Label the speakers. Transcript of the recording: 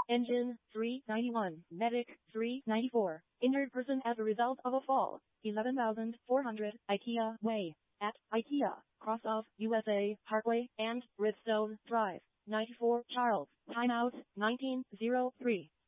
Speaker 1: Engine 391, Medic 394. Injured person as a result of a fall. 11,400 IKEA Way. At IKEA, cross off USA Parkway and Redstone Drive. 94 Charles. Timeout 1903.